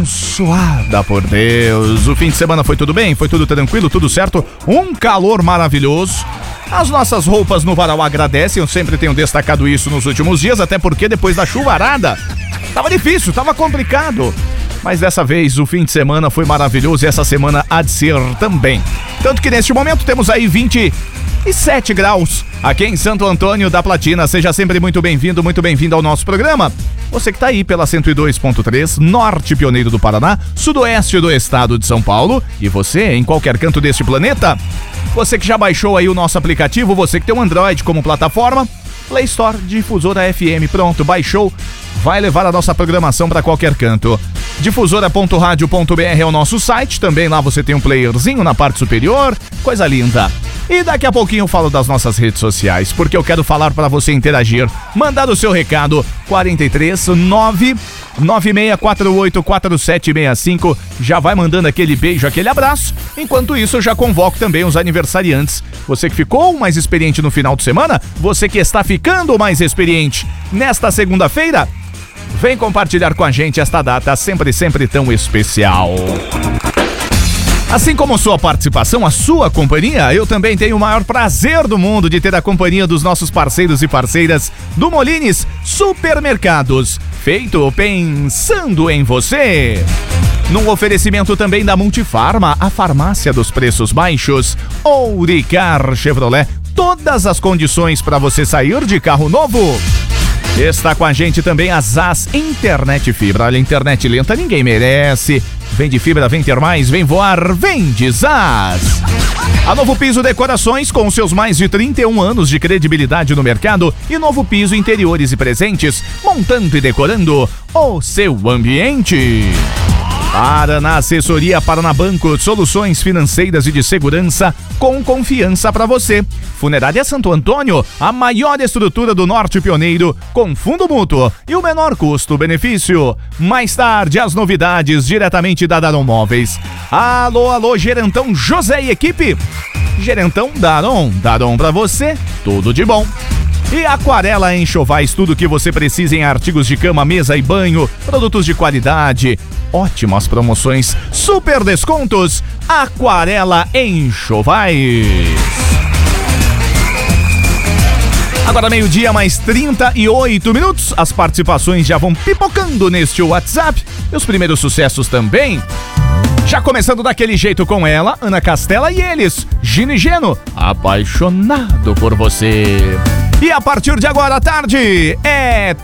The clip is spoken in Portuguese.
abençoada por Deus. O fim de semana foi tudo bem? Foi tudo tranquilo? Tudo certo? Um calor maravilhoso. As nossas roupas no varal agradecem, eu sempre tenho destacado isso nos últimos dias, até porque depois da chuvarada tava difícil, tava complicado. Mas dessa vez o fim de semana foi maravilhoso e essa semana há de ser também. Tanto que neste momento temos aí 27 graus aqui em Santo Antônio da Platina. Seja sempre muito bem-vindo ao nosso programa. Você que tá aí pela 102.3, norte pioneiro do Paraná, sudoeste do estado de São Paulo, e você em qualquer canto deste planeta. Você que já baixou aí o nosso aplicativo, você que tem um Android como plataforma, Play Store, Difusora FM, pronto, baixou, vai levar a nossa programação para qualquer canto. Difusora.radio.br é o nosso site, também lá você tem um playerzinho na parte superior, coisa linda. E daqui a pouquinho eu falo das nossas redes sociais, porque eu quero falar para você interagir, mandar o seu recado, 439-9648-4765, já vai mandando aquele beijo, aquele abraço. Enquanto isso eu já convoco também os aniversariantes. Você que ficou mais experiente no final de semana, você que está ficando mais experiente nesta segunda-feira, vem compartilhar com a gente esta data sempre tão especial. Assim como sua participação, a sua companhia, eu também tenho o maior prazer do mundo de ter a companhia dos nossos parceiros e parceiras do Molines Supermercados, feito pensando em você. Num oferecimento também da Multifarma, a farmácia dos preços baixos, Ouricar Chevrolet, todas as condições para você sair de carro novo. Está com a gente também a ZAS Internet Fibra. Olha, internet lenta ninguém merece. Vem de fibra, vem ter mais, vem voar, vem de ZAS. A Novo Piso Decorações, com seus mais de 31 anos de credibilidade no mercado, e Novo Piso Interiores e Presentes, montando e decorando o seu ambiente. Paraná Assessoria Paraná Banco, soluções financeiras e de segurança com confiança para você. Funerária Santo Antônio, a maior estrutura do Norte Pioneiro, com fundo mútuo e o menor custo-benefício. Mais tarde, as novidades diretamente da Daron Móveis. Alô, Gerentão José e equipe. Gerentão Daron pra você, tudo de bom. E Aquarela Enxovais, tudo que você precisa em artigos de cama, mesa e banho, produtos de qualidade, ótimas promoções, super descontos. Aquarela Enxovais. Agora meio-dia, mais 38 minutos. As participações já vão pipocando neste WhatsApp. E os primeiros sucessos também. Já começando daquele jeito com ela, Ana Castela e eles, Gino e Geno, apaixonado por você. E a partir de agora à tarde, é